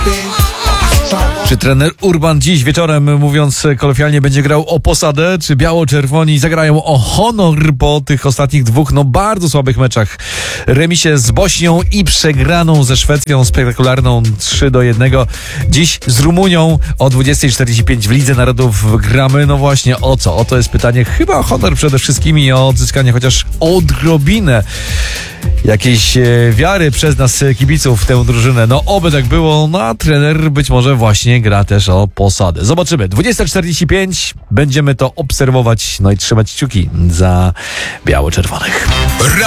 Czy trener Urban dziś wieczorem, mówiąc kolokwialnie, będzie grał o posadę? Czy biało-czerwoni zagrają o honor po tych ostatnich dwóch, bardzo słabych meczach? Remisie z Bośnią i przegraną ze Szwecją, spektakularną 3-1. Dziś z Rumunią o 20:45 w Lidze Narodów gramy. No właśnie, o co? Oto jest pytanie. Chyba o honor przede wszystkim i o odzyskanie chociaż odrobinę jakiejś wiary przez nas kibiców w tę drużynę. Oby tak było, a trener być może właśnie gra też o posadę. Zobaczymy. 20:45 będziemy to obserwować, i trzymać kciuki za biało-czerwonych.